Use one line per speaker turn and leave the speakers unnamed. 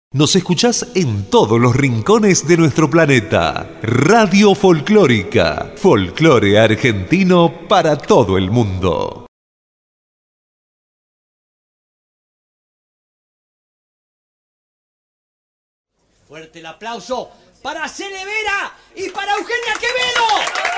Nos escuchás en todos los rincones de nuestro planeta. Radio Folclórica. Folclore argentino para todo el mundo.
Fuerte el aplauso para Cele Vera y para Eugenia Quevedo.